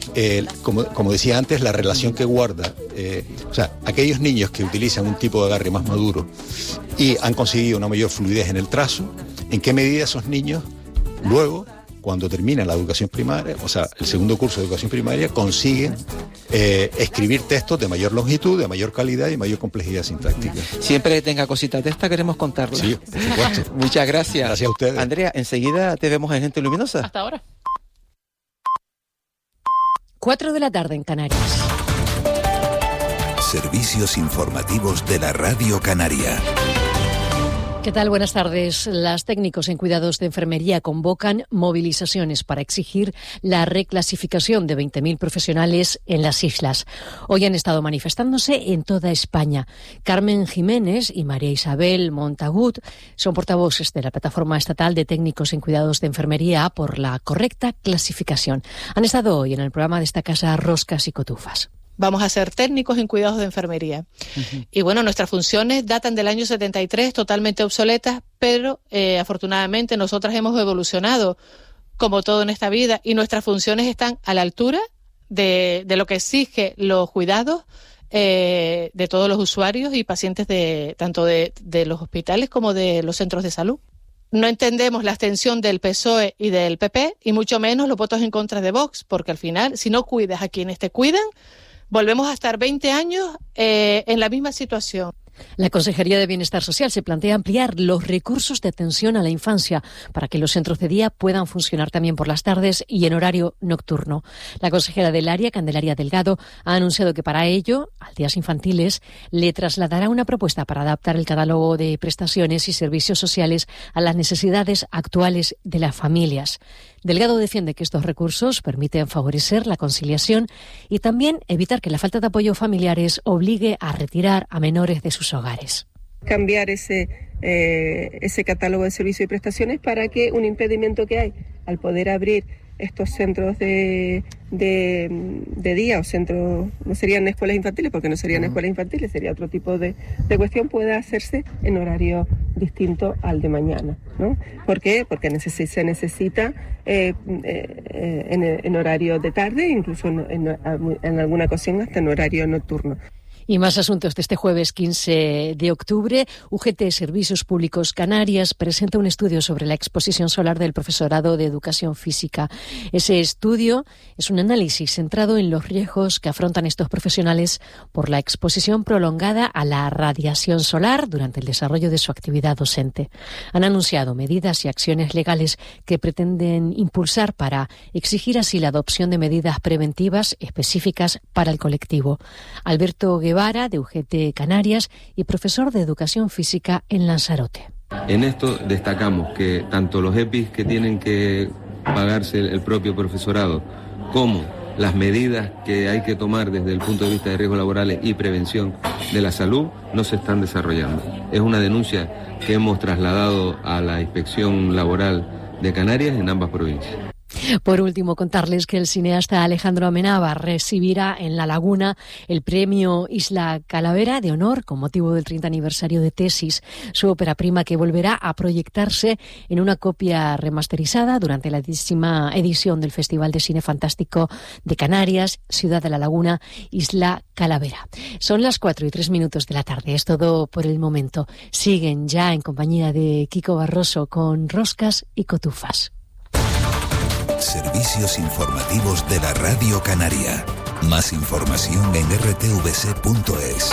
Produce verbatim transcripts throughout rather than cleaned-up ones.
eh, como, como decía antes, la relación que guarda, eh, o sea, aquellos niños que utilizan un tipo de agarre más maduro y han conseguido una mayor fluidez en el trazo, en qué medida esos niños luego, cuando terminan la educación primaria, o sea, el segundo curso de educación primaria, consiguen eh, escribir textos de mayor longitud, de mayor calidad y mayor complejidad sintáctica. Siempre que tenga cositas de estas queremos contarlas. Sí, por supuesto. Muchas gracias. Gracias a ustedes. Andrea, enseguida te vemos en Gente Luminosa. Hasta ahora. Cuatro de la tarde en Canarias. Servicios informativos de la Radio Canaria. ¿Qué tal? Buenas tardes. Las técnicos en cuidados de enfermería convocan movilizaciones para exigir la reclasificación de veinte mil profesionales en las islas. Hoy han estado manifestándose en toda España. Carmen Jiménez y María Isabel Montagut son portavoces de la Plataforma Estatal de Técnicos en Cuidados de Enfermería por la correcta clasificación. Han estado hoy en el programa de esta casa Roscas y Cotufas. Vamos a ser técnicos en cuidados de enfermería. Uh-huh. Y bueno, nuestras funciones datan del año setenta y tres, totalmente obsoletas, pero eh, afortunadamente nosotras hemos evolucionado como todo en esta vida y nuestras funciones están a la altura de, de lo que exige los cuidados eh, de todos los usuarios y pacientes de tanto de, de los hospitales como de los centros de salud. No entendemos la abstención del P S O E y del P P y mucho menos los votos en contra de Vox, porque al final, si no cuidas a quienes te cuidan, volvemos a estar veinte años eh, en la misma situación. La Consejería de Bienestar Social se plantea ampliar los recursos de atención a la infancia para que los centros de día puedan funcionar también por las tardes y en horario nocturno. La consejera del área, Candelaria Delgado, ha anunciado que para ello, al Días Infantiles, le trasladará una propuesta para adaptar el catálogo de prestaciones y servicios sociales a las necesidades actuales de las familias. Delgado defiende que estos recursos permiten favorecer la conciliación y también evitar que la falta de apoyo familiares obligue a retirar a menores de sus hogares. Cambiar ese, eh, ese catálogo de servicios y prestaciones para que un impedimento que hay al poder abrir estos centros de, de, de día o centros, no serían escuelas infantiles porque no serían escuelas infantiles, sería otro tipo de, de cuestión, pueda hacerse en horario distinto al de mañana, ¿no? ¿Por qué? Porque neces- se necesita eh, eh, en, en horario de tarde, incluso en, en, en alguna ocasión hasta en horario nocturno. Y más asuntos de este jueves quince de octubre. U G T Servicios Públicos Canarias presenta un estudio sobre la exposición solar del profesorado de Educación Física. Ese estudio es un análisis centrado en los riesgos que afrontan estos profesionales por la exposición prolongada a la radiación solar durante el desarrollo de su actividad docente. Han anunciado medidas y acciones legales que pretenden impulsar para exigir así la adopción de medidas preventivas específicas para el colectivo. Alberto Guevara, de U G T Canarias y profesor de Educación Física en Lanzarote. En esto destacamos que tanto los E P Is que tienen que pagarse el propio profesorado como las medidas que hay que tomar desde el punto de vista de riesgos laborales y prevención de la salud no se están desarrollando. Es una denuncia que hemos trasladado a la Inspección Laboral de Canarias en ambas provincias. Por último, contarles que el cineasta Alejandro Amenábar recibirá en La Laguna el premio Isla Calavera de honor con motivo del treinta aniversario de Tesis, su ópera prima que volverá a proyectarse en una copia remasterizada durante la décima edición del Festival de Cine Fantástico de Canarias, Ciudad de La Laguna, Isla Calavera. Son las cuatro y tres minutos de la tarde. Es todo por el momento. Siguen ya en compañía de Kiko Barroso con Roscas y Cotufas. Servicios informativos de la Radio Canaria. Más información en r t v c punto es.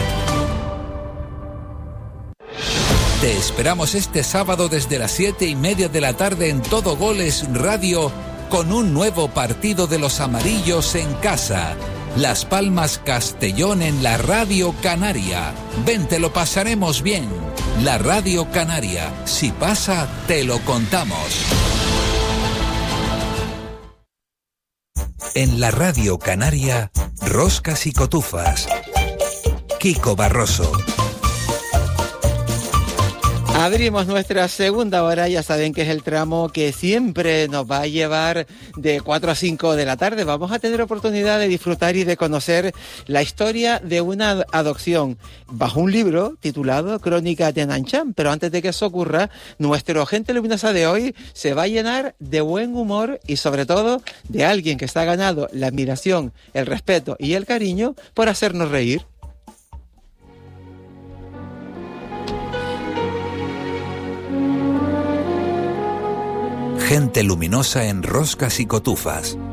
Te esperamos este sábado desde las siete y media de la tarde en Todo Goles Radio con un nuevo partido de los amarillos en casa. Las Palmas Castellón en la Radio Canaria. Ven, te lo pasaremos bien. La Radio Canaria. Si pasa, te lo contamos. En la Radio Canaria, Roscas y Cotufas. Kiko Barroso. Abrimos nuestra segunda hora, ya saben que es el tramo que siempre nos va a llevar de cuatro a cinco de la tarde. Vamos a tener oportunidad de disfrutar y de conocer la historia de una adopción bajo un libro titulado Crónica de Nanchang. Pero antes de que eso ocurra, nuestro Gente Luminosa de hoy se va a llenar de buen humor y sobre todo de alguien que está ganado la admiración, el respeto y el cariño por hacernos reír. Gente Luminosa en Roscas y Cotufas.